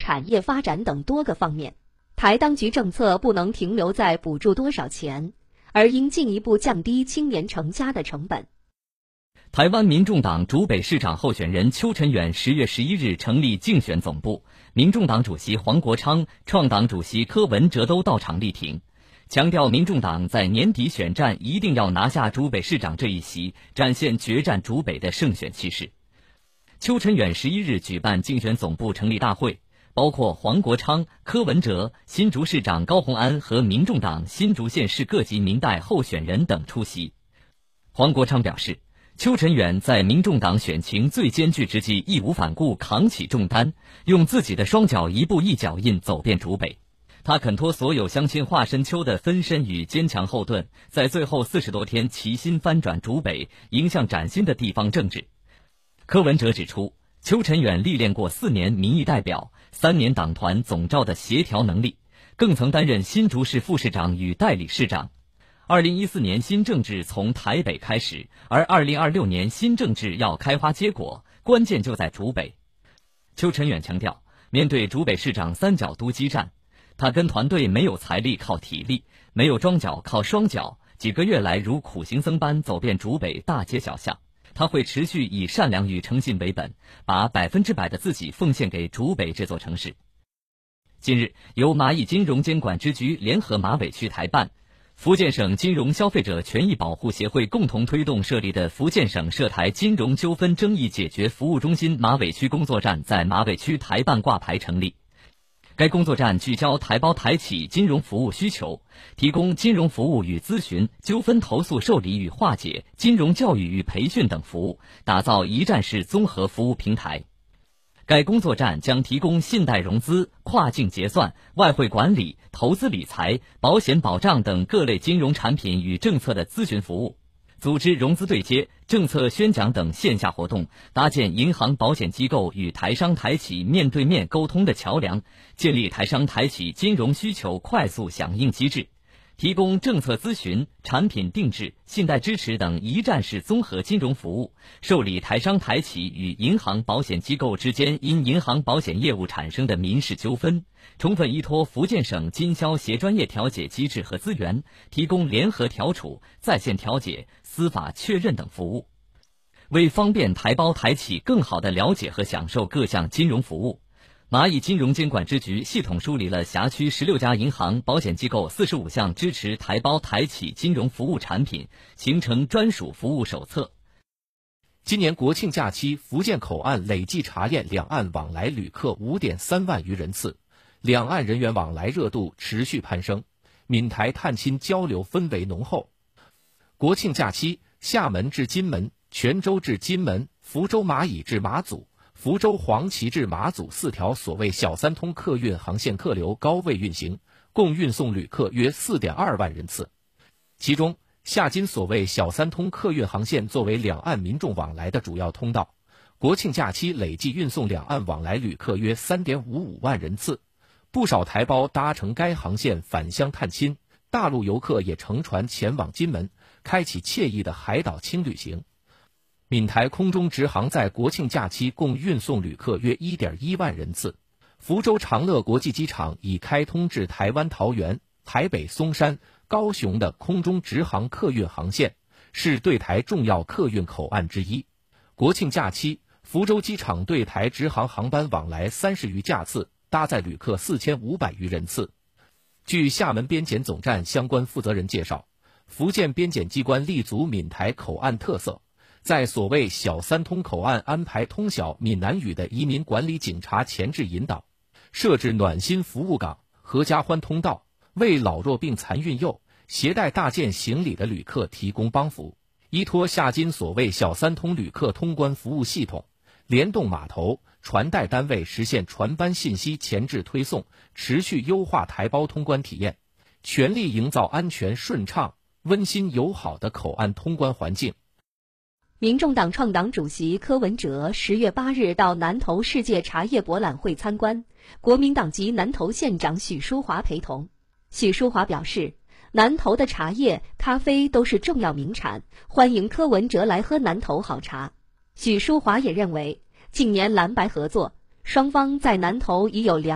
产业发展等多个方面。台当局政策不能停留在补助多少钱，而应进一步降低青年成家的成本。 台湾民众党竹北市长候选人邱臣远10月11日成立竞选总部，民众党主席黄国昌、创党主席柯文哲都到场力挺，强调民众党在年底选战一定要拿下竹北市长这一席，展现决战竹北的胜选气势。邱臣远11日举办竞选总部成立大会，包括黄国昌、柯文哲、新竹市长高虹安和民众党新竹县市各级民代候选人等出席。黄国昌表示，邱臣远在民众党选情最艰巨之际义无反顾扛起重担，用自己的双脚一步一脚印走遍竹北。他肯托所有乡亲华深秋的分身与坚强后盾，在最后40多天齐心翻转竹北，迎向崭新的地方政治。柯文哲指出，邱臣远历练过4年民意代表、3年党团总召的协调能力，更曾担任新竹市副市长与代理市长。2014年新政治从台北开始，而2026年新政治要开花结果，关键就在竹北。邱臣远强调，面对竹北市长3角都激战，他跟团队没有财力靠体力，没有庄脚靠双脚，几个月来如苦行僧般走遍竹北大街小巷。他会持续以善良与诚信为本，把100%的自己奉献给竹北这座城市。近日，由蚂蚁金融监管支局联合马尾区台办、福建省金融消费者权益保护协会共同推动设立的福建省涉台金融纠纷争议解决服务中心马尾区工作站在马尾区台办挂牌成立。该工作站聚焦台胞台企金融服务需求，提供金融服务与咨询、纠纷投诉受理与化解、金融教育与培训等服务，打造一站式综合服务平台。该工作站将提供信贷融资、跨境结算、外汇管理、投资理财、保险保障等各类金融产品与政策的咨询服务，组织融资对接、政策宣讲等线下活动，搭建银行保险机构与台商台企面对面沟通的桥梁，建立台商台企金融需求快速响应机制，提供政策咨询、产品定制、信贷支持等一站式综合金融服务，受理台商台企与银行保险机构之间因银行保险业务产生的民事纠纷，充分依托福建省经销协专业调解机制和资源，提供联合调处、在线调解、司法确认等服务。为方便台胞台企更好地了解和享受各项金融服务，蚂蚁金融监管支局系统梳理了辖区16家银行、保险机构45项支持台胞台企金融服务产品，形成专属服务手册。 今年国庆假期，福建口岸累计查验两岸往来旅客 5.3 万余人次，两岸人员往来热度持续攀升，闽台探亲交流氛围浓厚。国庆假期，厦门至金门、泉州至金门、福州蚂蚁至马祖、福州黄岐至马祖4条所谓小三通客运航线客流高位运行，共运送旅客约 4.2 万人次。其中，厦金所谓小三通客运航线作为两岸民众往来的主要通道，国庆假期累计运送两岸往来旅客约 3.55 万人次。不少台胞搭乘该航线返乡探亲，大陆游客也乘船前往金门，开启惬意的海岛轻旅行。闽台空中直航在国庆假期共运送旅客约 1.1 万人次。福州长乐国际机场已开通至台湾桃园、台北松山、高雄的空中直航客运航线，是对台重要客运口岸之一。国庆假期，福州机场对台直航航班往来30余架次，搭载旅客4500余人次。据厦门边检总站相关负责人介绍，福建边检机关立足闽台口岸特色，在所谓小三通口岸安排通晓闽南语的移民管理警察前置引导，设置暖心服务岗、合家欢通道，为老弱病残孕幼、携带大件行李的旅客提供帮扶。依托厦金所谓小三通旅客通关服务系统，联动码头、传带单位实现船班信息前置推送，持续优化台胞通关体验，全力营造安全顺畅、温馨友好的口岸通关环境。 民众党创党主席柯文哲10月8日到南投世界茶叶博览会参观，国民党籍南投县长许淑华陪同。许淑华表示，南投的茶叶、咖啡都是重要名产，欢迎柯文哲来喝南投好茶。许淑华也认为，近年蓝白合作，双方在南投已有